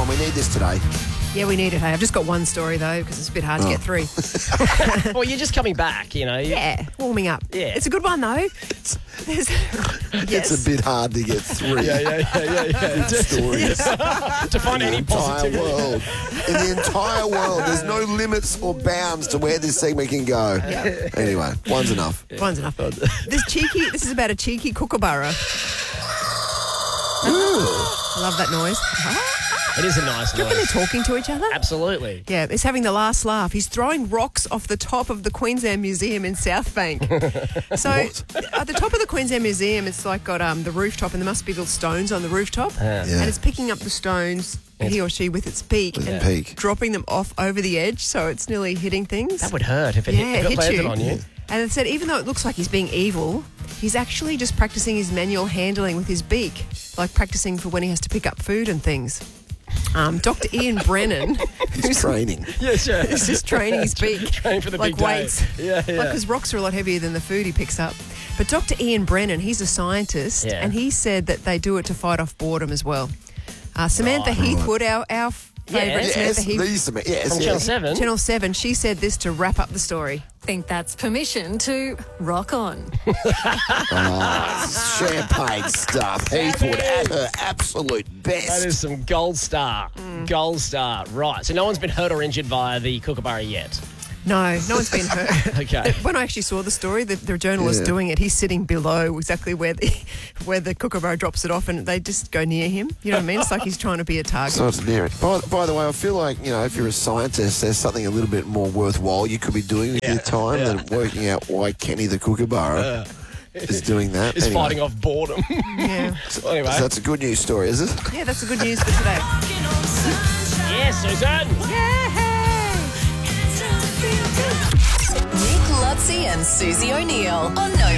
We need this today. Yeah, we need it. Hey, I've just got one story, though, because it's a bit hard to get through. Well, you're just coming back, you know. Yeah, warming up. Yeah. It's a good one, though. It's a bit hard to get through. Yeah. Stories. To find any positivity. World. In the entire world, there's no limits or bounds to where this segment can go. Yeah. Anyway, one's enough. One's enough. This is about a cheeky kookaburra. I love that noise. It is a nice Do you noise. reckon they're talking to each other? Absolutely. Yeah, he's having the last laugh. He's throwing rocks off the top of the Queensland Museum in South Bank. So at the top of the Queensland Museum, it's like got the rooftop, and there must be little stones on the rooftop. Yeah. And it's picking up the stones, he or she, with its beak, and beak. dropping them off over the edge, so it's nearly hitting things. That would hurt if it, Yeah, if it hit landed you. on you. And it said, even though it looks like he's being evil, he's actually just practicing his manual handling with his beak, like practicing for when he has to pick up food and things. Dr. Ian Brennan, He's training. Yeah, sure. he's just training his beak, Train for the like big day. weights. Yeah. Because rocks are a lot heavier than the food he picks up. But Dr. Ian Brennan, he's a scientist, Yeah. and he said that they do it to fight off boredom as well. Samantha Heathwood, our favourite Samantha Heathwood, From Channel 7. Channel 7, she said this to wrap up the story. Think that's permission to rock on. Champagne stuff. Heathwood at her absolute best. That is some gold star. Gold star. Right. So no one's been hurt or injured via the kookaburra yet. No one's been hurt. Okay. When I actually saw the story, the journalist doing it, he's sitting below exactly where the kookaburra drops it off, and they just go near him. You know what I mean? It's like he's trying to be a target. So it's near it. By the way, I feel like, if you're a scientist, there's something a little bit more worthwhile you could be doing with your time than working out why Kenny the kookaburra is doing that. Is fighting off boredom. Yeah. So anyway. So that's a good news story, is it? Yeah, that's the good news for today. Yes, Susan. Nick Lutzi and Susie O'Neill on No